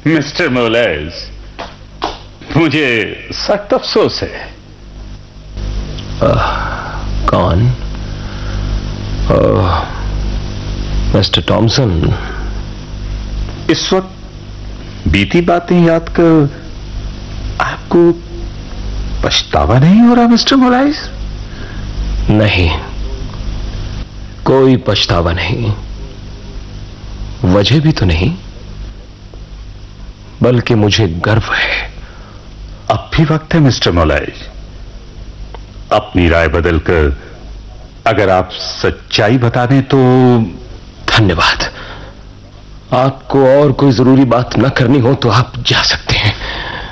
Mister मोलेस, मुझे सख्त अफसोस है। कौन? Mister Thomson. इस वक्त बीती बातें याद कर आपको पछतावा नहीं हो रहा मिस्टर मोलेस? नहीं, कोई पछतावा नहीं। वजह भी तो नहीं, बल्कि मुझे गर्व है। अब भी वक्त है मिस्टर मोलेस। अपनी राय बदलकर अगर आप सच्चाई बता दें तो। धन्यवाद। आपको और कोई जरूरी बात न करनी हो तो आप जा सकते हैं।